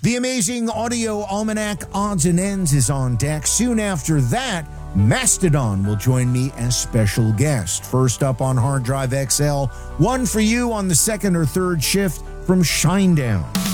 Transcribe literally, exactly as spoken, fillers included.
The amazing Audio Almanac Odds and Ends is on deck. Soon after that, Mastodon will join me as special guest. First up on Hard Drive X L, one for you on the second or third shift from Shinedown.